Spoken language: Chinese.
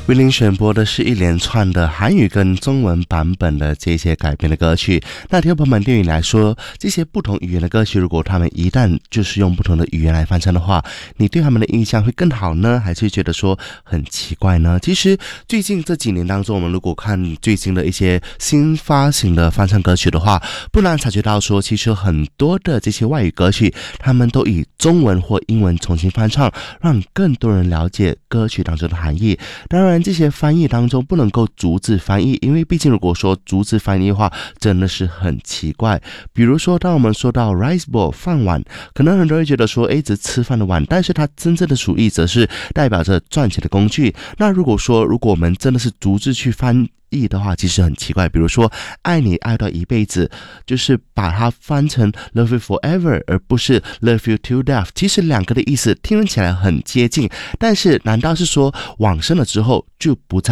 为您选播的是一连串的韩语跟中文版本的这些改编的歌曲。那听众朋友们，对于你来说，这些不同语言的歌曲，如果他们一旦就是用不同的语言来翻唱的话，你对他们的印象会更好呢，还是觉得说很奇怪呢？其实最近这几年当中，我们如果看最近的一些新发行的翻唱歌曲的话，不难察觉到说，其实很多的这些外语歌曲，他们都以中文或英文重新翻唱，让更多人了解歌曲当中的含义。当然这些翻译当中不能够逐字翻译，因为毕竟如果说逐字翻译的话真的是很奇怪。比如说当我们说到 rice bowl 饭碗，可能很多人觉得说只吃饭的碗，但是它真正的属意则是代表着赚钱的工具。那如果我们真的是逐字去翻译的话，其实很奇怪。比如说爱你爱到一辈子，就是把它翻成 love you forever 而不是 love you to death， 其实两个的意思听起来很接近，但是难道是说往生了之后就不再